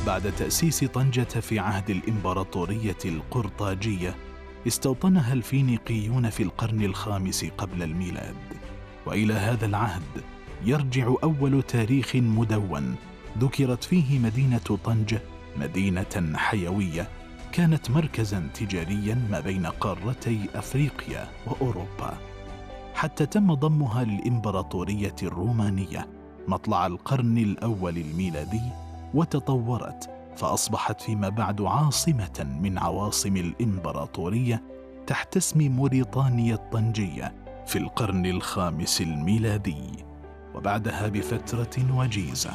بعد تأسيس طنجة في عهد الإمبراطورية القرطاجية، استوطنها الفينيقيون في القرن الخامس قبل الميلاد. وإلى هذا العهد يرجع أول تاريخ مدون ذكرت فيه مدينة طنجة مدينة حيوية كانت مركزاً تجارياً ما بين قارتي أفريقيا وأوروبا، حتى تم ضمها للإمبراطورية الرومانية مطلع القرن الأول الميلادي، وتطورت فأصبحت فيما بعد عاصمة من عواصم الإمبراطورية تحت اسم موريطانيا الطنجية في القرن الخامس الميلادي. وبعدها بفترة وجيزة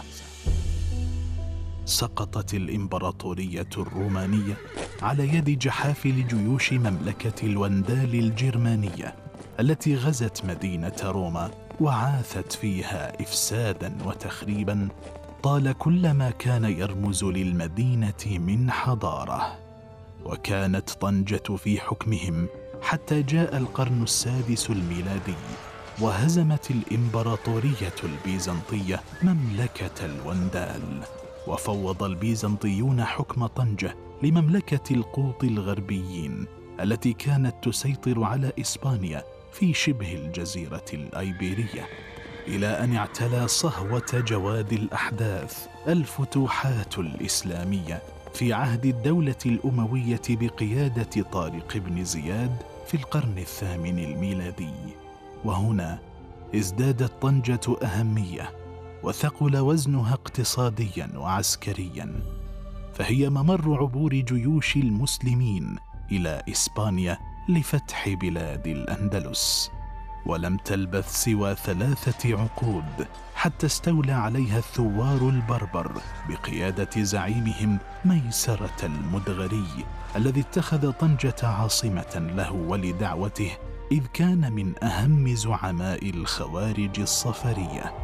سقطت الإمبراطورية الرومانية على يد جحافل جيوش مملكة الوندال الجرمانية التي غزت مدينة روما وعاثت فيها إفساداً وتخريباً طال كل ما كان يرمز للمدينة من حضارة. وكانت طنجة في حكمهم حتى جاء القرن السادس الميلادي، وهزمت الإمبراطورية البيزنطية مملكة الوندال، وفوض البيزنطيون حكم طنجة لمملكة القوط الغربيين التي كانت تسيطر على إسبانيا في شبه الجزيرة الأيبيرية، إلى أن اعتلى صهوة جواد الأحداث الفتوحات الإسلامية في عهد الدولة الأموية بقيادة طارق بن زياد في القرن الثامن الميلادي. وهنا ازدادت طنجة أهمية وثقل وزنها اقتصاديا وعسكريا، فهي ممر عبور جيوش المسلمين إلى إسبانيا لفتح بلاد الأندلس. ولم تلبث سوى 3 عقود حتى استولى عليها الثوار البربر بقيادة زعيمهم ميسرة المدغري، الذي اتخذ طنجة عاصمة له ولدعوته، إذ كان من أهم زعماء الخوارج الصفرية.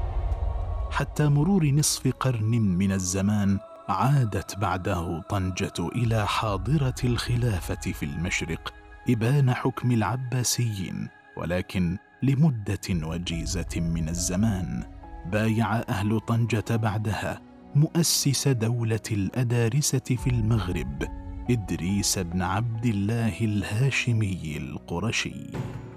حتى مرور نصف قرن من الزمان عادت بعده طنجة إلى حاضرة الخلافة في المشرق إبان حكم العباسيين، ولكن لمدة وجيزة من الزمان. بايع أهل طنجة بعدها مؤسس دولة الأدارسة في المغرب إدريس بن عبد الله الهاشمي القرشي.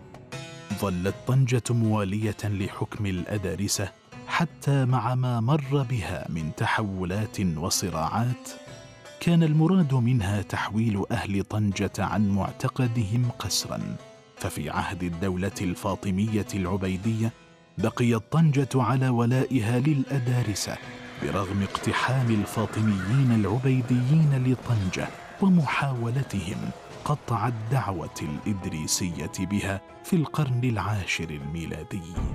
ظلت طنجة موالية لحكم الأدارسة حتى مع ما مر بها من تحولات وصراعات، كان المراد منها تحويل أهل طنجة عن معتقدهم قسرا. ففي عهد الدولة الفاطمية العبيدية بقيت طنجة على ولائها للأدارسة برغم اقتحام الفاطميين العبيديين لطنجة ومحاولتهم قطع الدعوة الإدريسية بها في القرن العاشر الميلادي.